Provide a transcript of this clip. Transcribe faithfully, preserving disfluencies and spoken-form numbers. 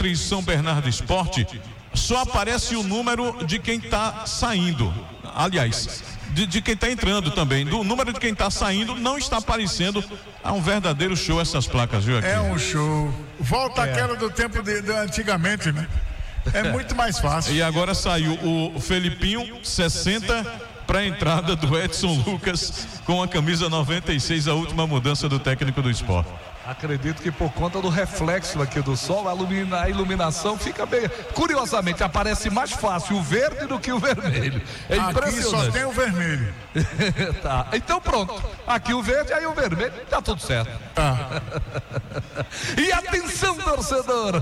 entre São Bernardo Esporte, só aparece o número de quem está saindo. Aliás, de, de quem está entrando também. Do número de quem está saindo, não está aparecendo. É um verdadeiro show essas placas, viu? Aqui. É um show. Volta é. aquela do tempo de, de antigamente, né? É muito mais fácil. E agora saiu o Felipinho, sessenta, para a entrada do Edson Lucas com a camisa noventa e seis, a última mudança do técnico do Sport. Acredito que por conta do reflexo aqui do sol, a, ilumina, a iluminação fica bem. Curiosamente, aparece mais fácil o verde do que o vermelho. É impressionante. Aqui só tem o vermelho. Tá. Então pronto. Aqui o verde, aí o vermelho, tá tudo certo. Tá. E atenção, torcedor!